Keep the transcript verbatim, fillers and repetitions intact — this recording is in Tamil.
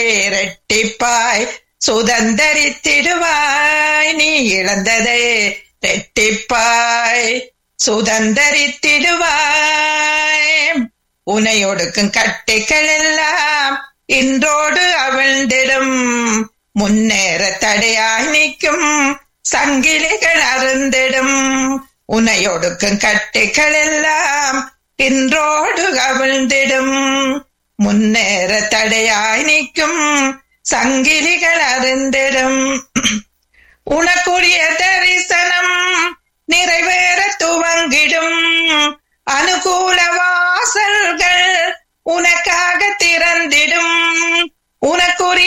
இரட்டிப்பாய் சுதந்தரித்திடுவாய். நீ இழந்ததை இரட்டிப்பாய் சுதந்தரித்திடுவாய். உனை ஒடுக்கும் கட்டைகள் எல்லாம் இன்றோடு அவிழ்ந்திடும். முன்னேற தடையாய் நிற்கும் சங்கிலிகள் அருந்திடும். உனை ஒடுக்கும் கட்டைகள் எல்லாம் இன்றோடு அவிழ்ந்திடும். முன்னேற தடையாய் நிற்கும் சங்கிலிகள் அருந்திடும். உனக்குரிய தரிசனம் நிறைவேற துவங்கிடும். அனுகூல வாசல்கள் உனக்காக திறந்திடும். உனக்குரிய